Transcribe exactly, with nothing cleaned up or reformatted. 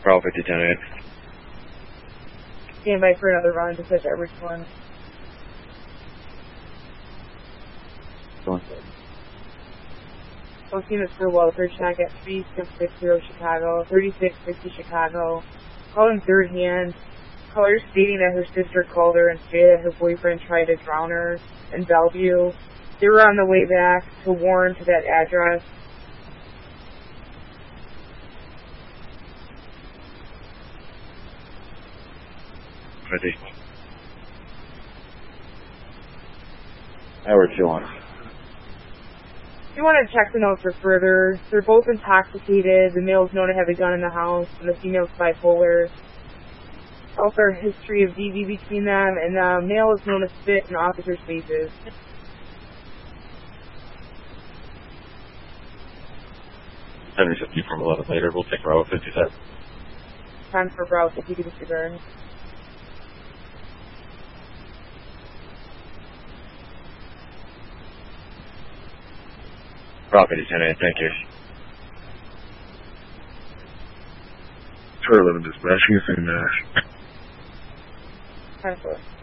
Bravo fifty ten eight. Stand by for another run to catch average one. Going. Posting this for welfare check at three six six zero Chicago, thirty-six fifty Chicago. Calling third hand. Caller stating that her sister called her and stated that her boyfriend tried to drown her in Bellevue. They were on the way back to Warren to that address. fifty. Hour two on. You want to check the notes for further. They're both intoxicated. The male is known to have a gun in the house, and the female is bipolar. Also, a history of D V between them, and the male is known to spit in officers' faces. seventy fifty from eleven later. We'll take Bravo fifty-seven. Time for Bravo fifty to disregard. Bravo fifty ten eight, thank you. Tour eleven dispatch, you can, uh... Time for